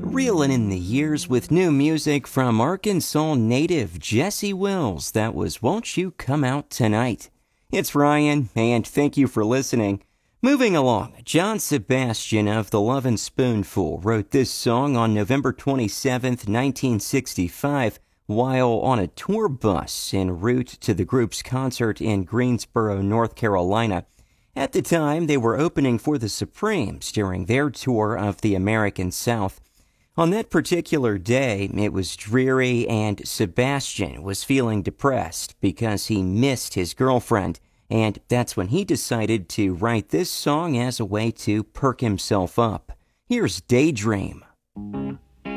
Reeling in the years with new music from Arkansas native Jesse Wills. That was Won't You Come Out Tonight? It's Ryan, and thank you for listening. Moving along, John Sebastian of The Lovin' Spoonful wrote this song on November 27th, 1965, while on a tour bus en route to the group's concert in Greensboro, North Carolina. At the time, they were opening for the Supremes during their tour of the American South. On that particular day, it was dreary and Sebastian was feeling depressed because he missed his girlfriend, and that's when he decided to write this song as a way to perk himself up. Here's Daydream.